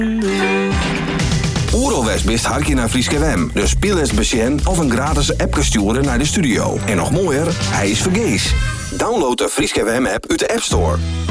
Oeralwest bist hartje naar Frieske Wem. Dus speel eens besjen of een gratis appje sturen naar de studio. En nog mooier, hij is vergees. Download de Frieske Wem app uit de App Store.